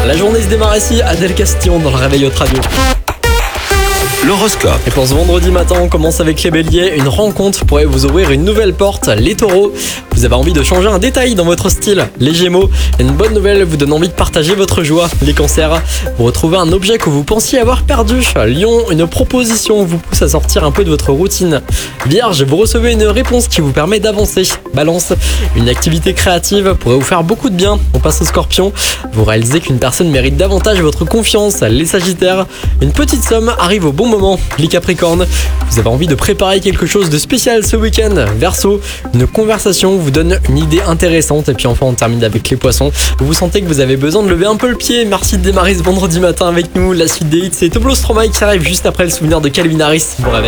La journée se démarre ici, Adèle Castillon dans le Réveil Haute Radio. L'horoscope. Et pour ce vendredi matin, on commence avec les béliers. Une rencontre pourrait vous ouvrir une nouvelle porte. Les taureaux, vous avez envie de changer un détail dans votre style. Les gémeaux, une bonne nouvelle vous donne envie de partager votre joie. Les cancers, vous retrouvez un objet que vous pensiez avoir perdu. Lion, une proposition vous pousse à sortir un peu de votre routine. Vierge, vous recevez une réponse qui vous permet d'avancer. Balance, une activité créative pourrait vous faire beaucoup de bien. On passe au scorpion, vous réalisez qu'une personne mérite davantage votre confiance. Les sagittaires, une petite somme arrive au bon moment. Les capricornes, vous avez envie de préparer quelque chose de spécial ce week-end. Verseau, une conversation vous donne une idée intéressante. Et puis enfin on termine avec les poissons, vous sentez que vous avez besoin de lever un peu le pied. Merci de démarrer ce vendredi matin avec nous. La suite des hits, c'est Toblo Stromae qui arrive juste après le souvenir de Calvin Harris. Bon réveil.